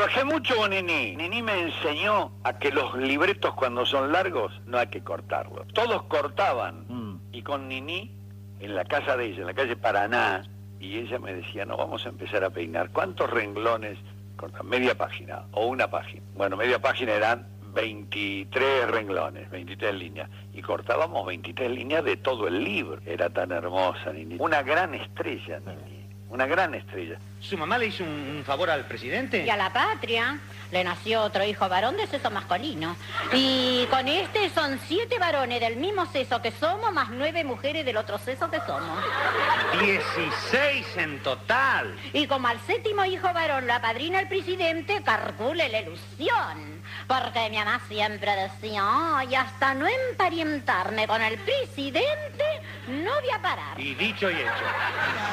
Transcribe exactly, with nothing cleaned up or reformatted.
Trabajé mucho con Nini. Nini me enseñó a que los libretos cuando son largos no hay que cortarlos. Todos cortaban. Mm. Y con Nini, en la casa de ella, en la calle Paraná, y ella me decía, no, vamos a empezar a peinar. ¿Cuántos renglones cortan? Media página o una página. Bueno, media página eran veintitrés renglones, veintitrés líneas. Y cortábamos veintitrés líneas de todo el libro. Era tan hermosa, Nini. Una gran estrella, Nini. Una gran estrella. ¿Su mamá le hizo un, un favor al presidente? Y a la patria. Le nació otro hijo varón de sexo masculino. Y con este son siete varones del mismo sexo que somos, más nueve mujeres del otro sexo que somos. Dieciséis en total. Y como al séptimo hijo varón lo apadrina el presidente, calcule la ilusión. Porque mi mamá siempre decía, ay, hasta no emparietarme con el presidente, no voy a parar. Y dicho y hecho.